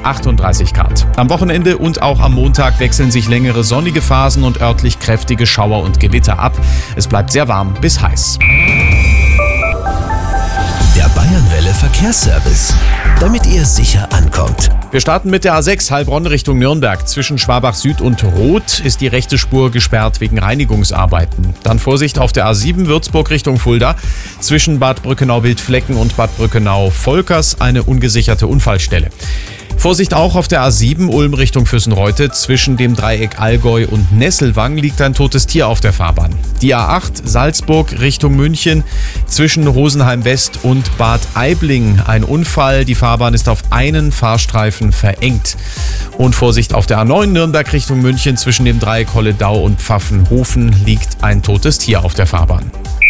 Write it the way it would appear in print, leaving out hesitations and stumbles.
38 Grad. Am Wochenende und auch am Montag wechseln sich längere sonnige Phasen und örtlich kräftige Schauer und Gewitter ab. Es bleibt sehr warm bis heiß. Der Bayernwelle Verkehrsservice, damit ihr sicher ankommt. Wir starten mit der A6 Heilbronn Richtung Nürnberg. Zwischen Schwabach Süd und Roth ist die rechte Spur gesperrt wegen Reinigungsarbeiten. Dann Vorsicht auf der A7 Würzburg Richtung Fulda. Zwischen Bad Brückenau-Wildflecken und Bad Brückenau-Volkers eine ungesicherte Unfallstelle. Vorsicht auch auf der A7 Ulm Richtung Füssenreute. Zwischen dem Dreieck Allgäu und Nesselwang liegt ein totes Tier auf der Fahrbahn. Die A8 Salzburg Richtung München. Zwischen Rosenheim West und Bad Aibling ein Unfall. Die Fahrbahn ist auf einen Fahrstreifen verengt. Und Vorsicht auf der A9 Nürnberg Richtung München. Zwischen dem Dreieck Holledau und Pfaffenhofen liegt ein totes Tier auf der Fahrbahn.